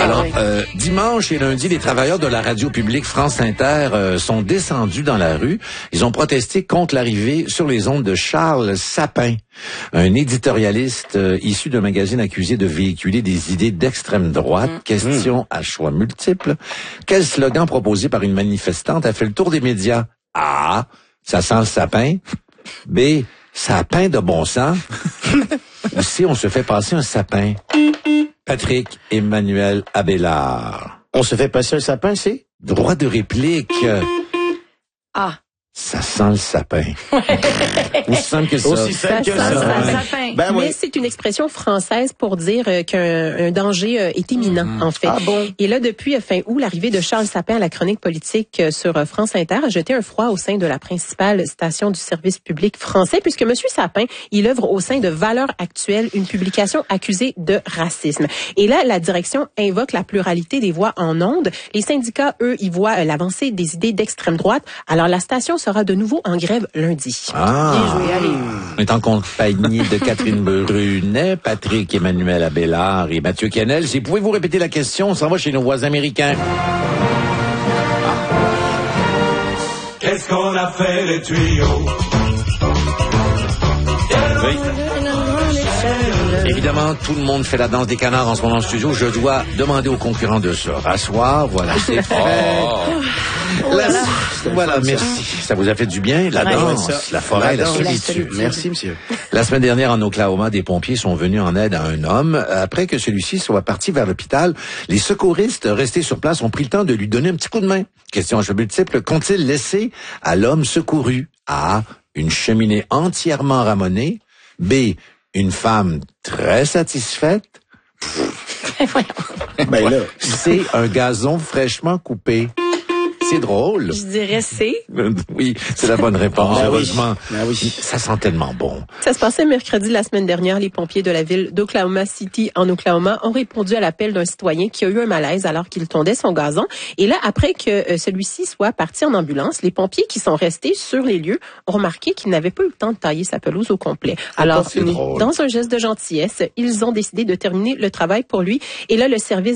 Alors, dimanche et lundi, les travailleurs de la radio publique France Inter sont descendus dans la rue. Ils ont protesté contre l'arrivée sur les ondes de Charles Sapin, un éditorialiste issu d'un magazine accusé de véhiculer des idées d'extrême droite. Question à choix multiples. Quel slogan proposé par une manifestante a fait le tour des médias? A. Ça sent le sapin. B. Ça peint de bon sens. Ou C. On se fait passer un sapin. Patrick Emmanuel Abélard. On se fait passer un sapin, c'est? Droit de réplique. Ah. Ça sent le sapin. Aussi simple que ça. Aussi simple que ça. Ben mais c'est une expression française pour dire qu'un danger est imminent, en fait. Ah bon? Et là, depuis fin août, l'arrivée de Charles Sapin à la chronique politique sur France Inter a jeté un froid au sein de la principale station du service public français, puisque M. Sapin, il œuvre au sein de Valeurs Actuelles, une publication accusée de racisme. Et là, la direction invoque la pluralité des voix en ondes. Les syndicats, eux, y voient l'avancée des idées d'extrême droite. Alors, la station sera de nouveau en grève lundi. Ah! Bien joué, allez. On est en compagnie de Catherine Brunet, Patrick Emmanuel Abélard et Mathieu Canel. Si pouvez-vous répéter la question, on s'en va chez nos voisins américains. Qu'est-ce qu'on a fait les tuyaux? Oui. Évidemment, tout le monde fait la danse des canards en ce moment en studio. Je dois demander aux concurrents de se rasseoir. Voilà, c'est fait. Voilà, merci. Ça vous a fait du bien, la danse, la forêt, la solitude. Merci, monsieur. La semaine dernière, en Oklahoma, des pompiers sont venus en aide à un homme. Après que celui-ci soit parti vers l'hôpital, les secouristes restés sur place ont pris le temps de lui donner un petit coup de main. Question à choix multiple, qu'ont-ils laissé à l'homme secouru? A. Une cheminée entièrement ramonée. B. Une femme très satisfaite. Ben là. C. Un gazon fraîchement coupé. C'est drôle. Je dirais C. Oui, c'est la bonne réponse. Ben Heureusement. Oui. Ben oui. Ça sent tellement bon. Ça se passait mercredi la semaine dernière. Les pompiers de la ville d'Oklahoma City, en Oklahoma, ont répondu à l'appel d'un citoyen qui a eu un malaise alors qu'il tondait son gazon. Et là, après que celui-ci soit parti en ambulance, les pompiers qui sont restés sur les lieux ont remarqué qu'il n'avait pas eu le temps de tailler sa pelouse au complet. Alors, c'est drôle. dans un geste de gentillesse, ils ont décidé de terminer le travail pour lui. Et là, le service